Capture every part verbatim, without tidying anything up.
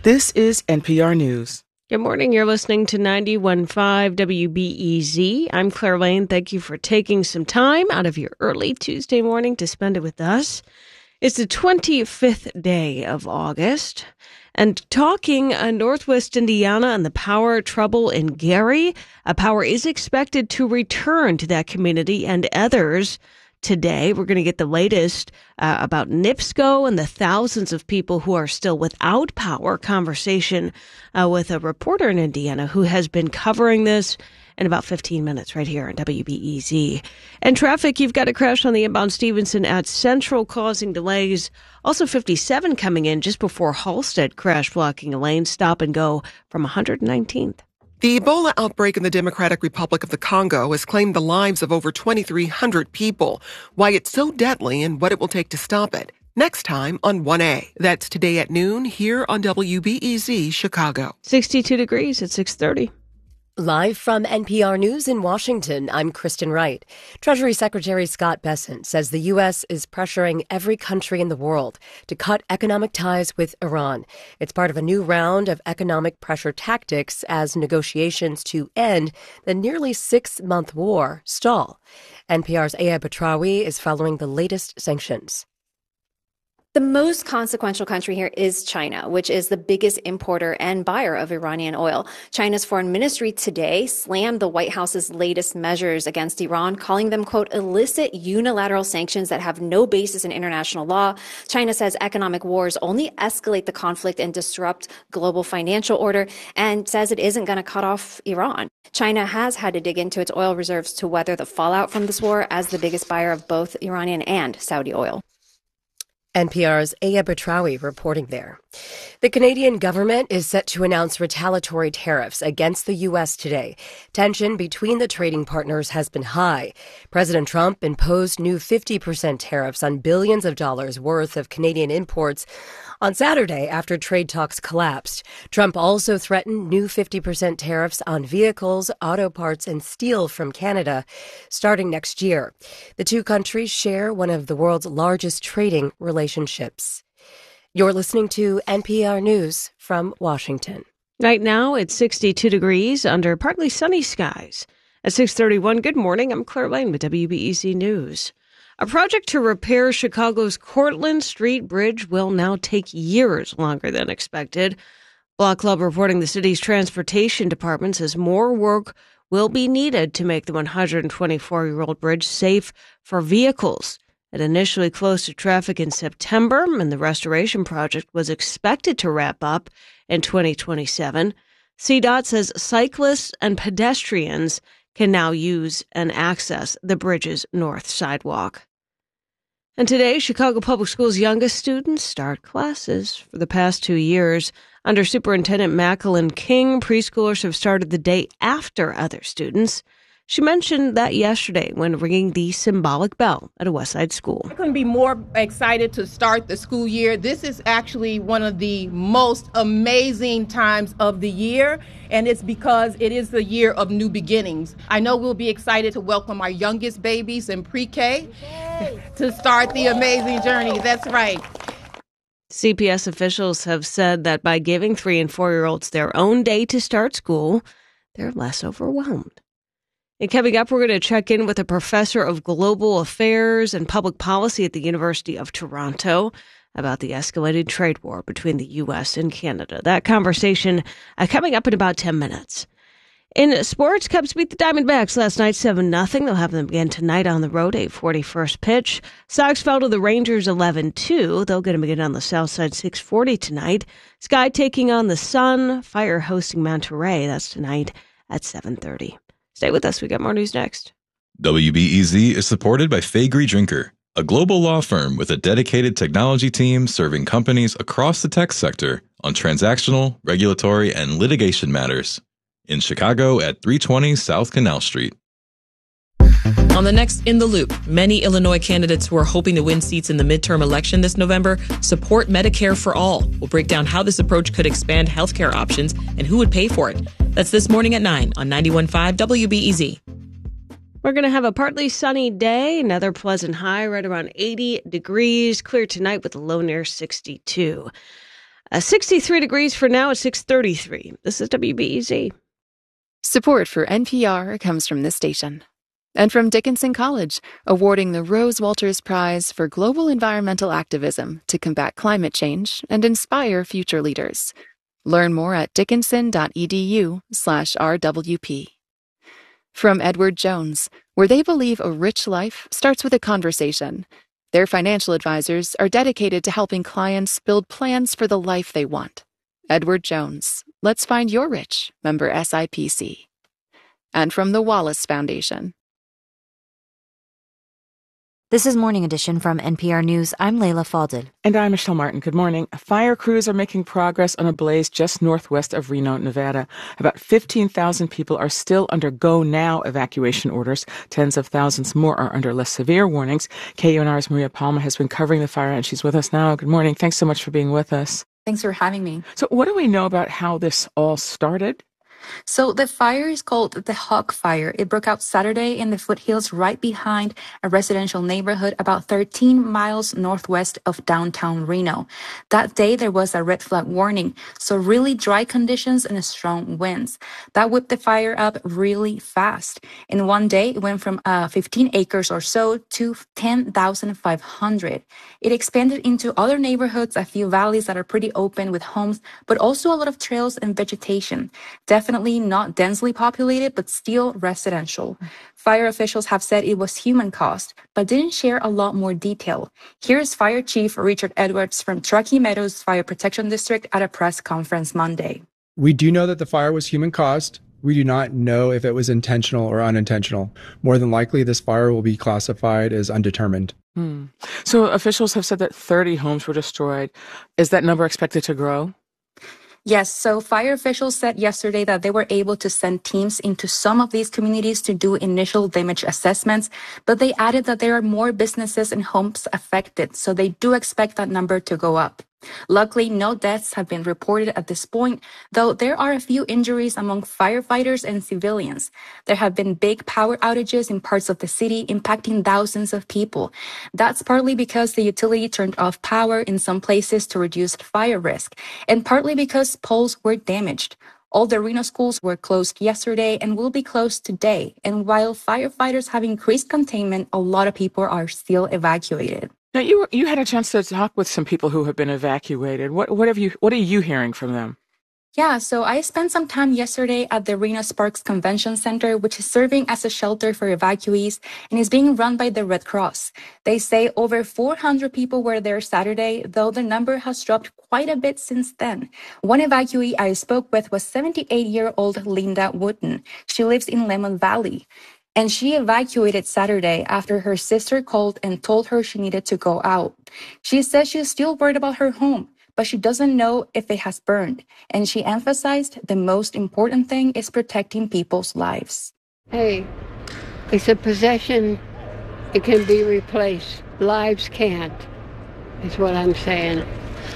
This is N P R News. Good morning. You're listening to ninety-one point five W B E Z. I'm Claire Lane. Thank you for taking some time out of your early Tuesday morning to spend it with us. It's the twenty-fifth day of August. And talking uh, Northwest Indiana and the power trouble in Gary, uh, power is expected to return to that community and others today. We're going to get the latest uh, about NIPSCO and the thousands of people who are still without power. Conversation uh, with a reporter in Indiana who has been covering this in about fifteen minutes right here on W B E Z. And traffic, you've got a crash on the inbound Stevenson at Central causing delays. Also fifty-seven coming in just before Halstead, crash blocking a lane. Stop and go from one hundred nineteenth. The Ebola outbreak in the Democratic Republic of the Congo has claimed the lives of over twenty-three hundred people. Why it's so deadly and what it will take to stop it. Next time on one A. That's today at noon here on W B E Z Chicago. sixty-two degrees at six thirty. Live from N P R News in Washington, I'm Kristen Wright. Treasury Secretary Scott Bessent says the U S is pressuring every country in the world to cut economic ties with Iran. It's part of a new round of economic pressure tactics as negotiations to end the nearly six-month war stall. N P R's Aya Batrawi is following the latest sanctions. The most consequential country here is China, which is the biggest importer and buyer of Iranian oil. China's foreign ministry today slammed the White House's latest measures against Iran, calling them, quote, illicit unilateral sanctions that have no basis in international law. China says economic wars only escalate the conflict and disrupt global financial order, and says it isn't going to cut off Iran. China has had to dig into its oil reserves to weather the fallout from this war as the biggest buyer of both Iranian and Saudi oil. N P R's Aya Batrawi reporting there. The Canadian government is set to announce retaliatory tariffs against the U S today. Tension between the trading partners has been high. President Trump imposed new fifty percent tariffs on billions of dollars worth of Canadian imports on Saturday after trade talks collapsed. Trump also threatened new fifty percent tariffs on vehicles, auto parts, and steel from Canada starting next year. The two countries share one of the world's largest trading relationships. You're listening to N P R News from Washington. Right now, it's sixty-two degrees under partly sunny skies. At six thirty-one, good morning. I'm Claire Lane with W B E Z News. A project to repair Chicago's Cortlandt Street Bridge will now take years longer than expected. Block Club reporting the city's transportation department says more work will be needed to make the one hundred twenty-four-year-old bridge safe for vehicles. It initially closed to traffic in September, and the restoration project was expected to wrap up in twenty twenty-seven. C DOT says cyclists and pedestrians can now use and access the bridge's north sidewalk. And today, Chicago Public Schools' youngest students start classes. For the past two years, under Superintendent Macklin King, preschoolers have started the day after other students. She mentioned that yesterday when ringing the symbolic bell at a Westside school. I couldn't be more excited to start the school year. This is actually one of the most amazing times of the year, and it's because it is the year of new beginnings. I know we'll be excited to welcome our youngest babies in pre-K to start the amazing journey. That's right. C P S officials have said that by giving three and four-year-olds their own day to start school, they're less overwhelmed. And coming up, we're going to check in with a professor of global affairs and public policy at the University of Toronto about the escalated trade war between the U S and Canada. That conversation uh, coming up in about ten minutes. In sports, Cubs beat the Diamondbacks last night seven nothing. They'll have them again tonight on the road, a forty-first pitch. Sox fell to the Rangers eleven two. They'll get them again on the south side six forty tonight. Sky taking on the Sun. Fire hosting Monterey. That's tonight at seven thirty. Stay with us. We got more news next. W B E Z is supported by Faegre Drinker, a global law firm with a dedicated technology team serving companies across the tech sector on transactional, regulatory, and litigation matters. In Chicago at three twenty South Canal Street. On the next In the Loop, many Illinois candidates who are hoping to win seats in the midterm election this November support Medicare for All. We'll break down how this approach could expand healthcare options and who would pay for it. That's this morning at nine on ninety-one point five W B E Z. We're going to have a partly sunny day, another pleasant high right around eighty degrees, clear tonight with a low near sixty-two. Uh, sixty-three degrees for now at six thirty-three. This is W B E Z. Support for N P R comes from this station. And from Dickinson College, awarding the Rose Walters Prize for Global Environmental Activism to combat climate change and inspire future leaders. Learn more at dickinson.edu slash RWP. From Edward Jones, where they believe a rich life starts with a conversation. Their financial advisors are dedicated to helping clients build plans for the life they want. Edward Jones, let's find your rich, member S I P C. And from the Wallace Foundation. This is Morning Edition from N P R News. I'm Layla Falded. And I'm Michelle Martin. Good morning. Fire crews are making progress on a blaze just northwest of Reno, Nevada. About fifteen thousand people are still under go-now evacuation orders. Tens of thousands more are under less severe warnings. K U N R's Maria Palma has been covering the fire, and she's with us now. Good morning. Thanks so much for being with us. Thanks for having me. So what do we know about how this all started? So the fire is called the Hawk Fire. It broke out Saturday in the foothills right behind a residential neighborhood about thirteen miles northwest of downtown Reno. That day, there was a red flag warning, so really dry conditions and strong winds. That whipped the fire up really fast. In one day, it went from uh, fifteen acres or so to ten thousand five hundred. It expanded into other neighborhoods, a few valleys that are pretty open with homes, but also a lot of trails and vegetation. Definitely not densely populated, but still residential. Fire officials have said it was human-caused, but didn't share a lot more detail. Here's Fire Chief Richard Edwards from Truckee Meadows Fire Protection District at a press conference Monday. We do know that the fire was human-caused. We do not know if it was intentional or unintentional. More than likely, this fire will be classified as undetermined. Hmm. So officials have said that thirty homes were destroyed. Is that number expected to grow? Yes, so fire officials said yesterday that they were able to send teams into some of these communities to do initial damage assessments, but they added that there are more businesses and homes affected, so they do expect that number to go up. Luckily, no deaths have been reported at this point, though there are a few injuries among firefighters and civilians. There have been big power outages in parts of the city, impacting thousands of people. That's partly because the utility turned off power in some places to reduce fire risk, and partly because poles were damaged. All the Reno schools were closed yesterday and will be closed today. And while firefighters have increased containment, a lot of people are still evacuated. Now, you you had a chance to talk with some people who have been evacuated. What what have you what are you hearing from them? Yeah, so I spent some time yesterday at the Reno Sparks Convention Center, which is serving as a shelter for evacuees and is being run by the Red Cross. They say over four hundred people were there Saturday, though the number has dropped quite a bit since then. One evacuee I spoke with was seventy-eight-year-old Linda Wooten. She lives in Lemon Valley. And she evacuated Saturday after her sister called and told her she needed to go out. She says she's still worried about her home, but she doesn't know if it has burned. And she emphasized the most important thing is protecting people's lives. Hey, it's a possession. It can be replaced. Lives can't, is what I'm saying.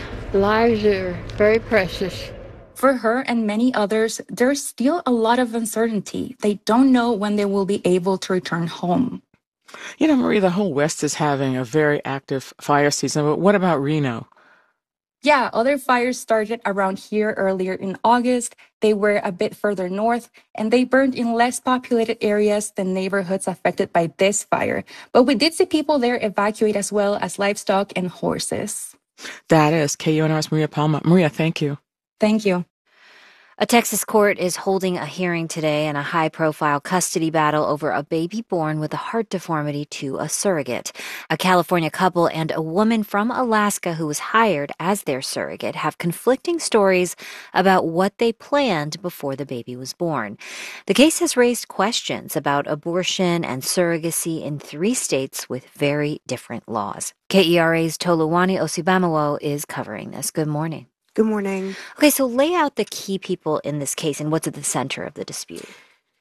Lives are very precious. For her and many others, there's still a lot of uncertainty. They don't know when they will be able to return home. You know, Marie, the whole West is having a very active fire season, but what about Reno? Yeah, other fires started around here earlier in August. They were a bit further north, and they burned in less populated areas than neighborhoods affected by this fire. But we did see people there evacuate as well as livestock and horses. That is K U N R's Maria Palma. Maria, thank you. Thank you. A Texas court is holding a hearing today in a high-profile custody battle over a baby born with a heart deformity to a surrogate. A California couple and a woman from Alaska who was hired as their surrogate have conflicting stories about what they planned before the baby was born. The case has raised questions about abortion and surrogacy in three states with very different laws. K E R A's Toluwani Osibamawo is covering this. Good morning. Good morning. Okay, so lay out the key people in this case and what's at the center of the dispute.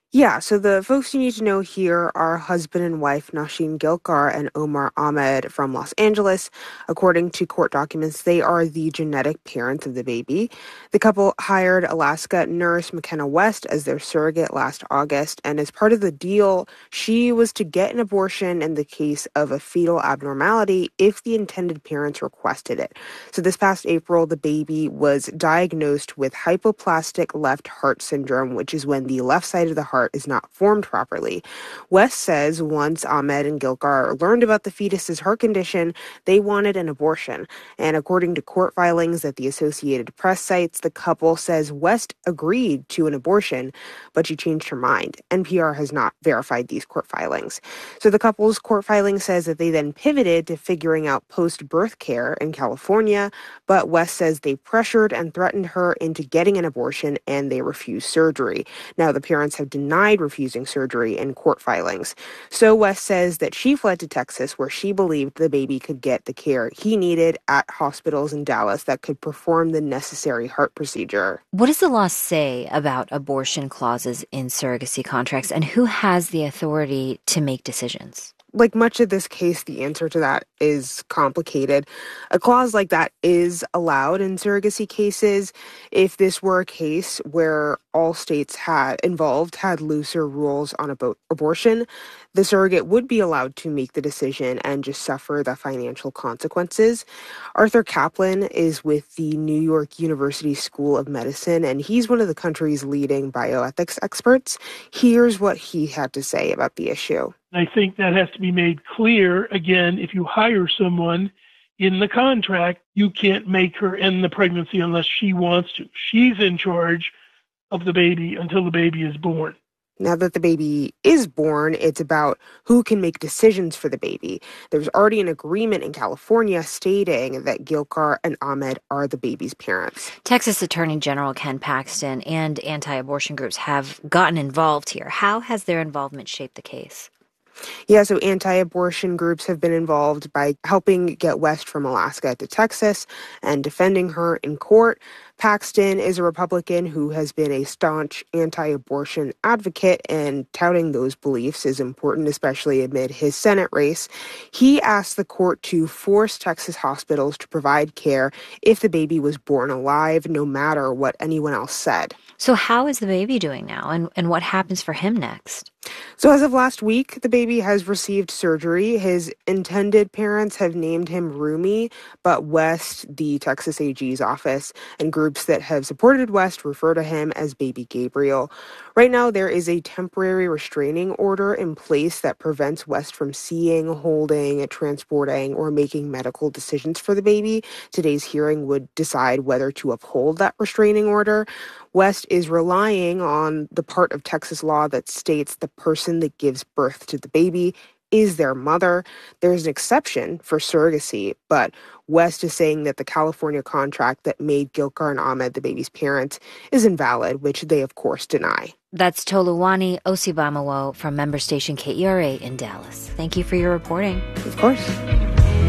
Yeah, so the folks you need to know here are husband and wife Nosheen Gilkar and Omar Ahmed from Los Angeles. According to court documents, they are the genetic parents of the baby. The couple hired Alaska nurse McKenna West as their surrogate last August, and as part of the deal, she was to get an abortion in the case of a fetal abnormality if the intended parents requested it. So this past April, the baby was diagnosed with hypoplastic left heart syndrome, which is when the left side of the heart is not formed properly. West says once Ahmed and Gilkar learned about the fetus's heart condition, they wanted an abortion. And according to court filings that the Associated Press cites, the couple says West agreed to an abortion, but she changed her mind. N P R has not verified these court filings. So the couple's court filing says that they then pivoted to figuring out post-birth care in California, but West says they pressured and threatened her into getting an abortion and they refused surgery. Now, the parents have denied refusing surgery in court filings. So West says that she fled to Texas where she believed the baby could get the care he needed at hospitals in Dallas that could perform the necessary heart procedure. What does the law say about abortion clauses in surrogacy contracts, and who has the authority to make decisions? Like much of this case, the answer to that is complicated. A clause like that is allowed in surrogacy cases if this were a case where all states had involved had looser rules on about abortion. The surrogate would be allowed to make the decision and just suffer the financial consequences. Arthur Kaplan is with the New York University School of Medicine, and he's one of the country's leading bioethics experts. Here's what he had to say about the issue. I think that has to be made clear. Again, if you hire someone in the contract, you can't make her end the pregnancy unless she wants to. She's in charge of the baby until the baby is born. Now that the baby is born, it's about who can make decisions for the baby. There's already an agreement in California stating that Gilkar and Ahmed are the baby's parents. Texas Attorney General Ken Paxton and anti-abortion groups have gotten involved here. How has their involvement shaped the case? Yeah, so anti-abortion groups have been involved by helping get West from Alaska to Texas and defending her in court. Paxton is a Republican who has been a staunch anti-abortion advocate, and touting those beliefs is important, especially amid his Senate race. He asked the court to force Texas hospitals to provide care if the baby was born alive, no matter what anyone else said. So how is the baby doing now, and, and what happens for him next? So as of last week, the baby has received surgery. His intended parents have named him Rumi, but West, the Texas A G's office, and groups that have supported West refer to him as Baby Gabriel. Right now, there is a temporary restraining order in place that prevents West from seeing, holding, transporting, or making medical decisions for the baby. Today's hearing would decide whether to uphold that restraining order. West is relying on the part of Texas law that states the person that gives birth to the baby is their mother. There's an exception for surrogacy, but West is saying that the California contract that made Gilkar and Ahmed the baby's parents is invalid, which they, of course, deny. That's Toluwani Osibamawo from member station K E R A in Dallas. Thank you for your reporting. Of course.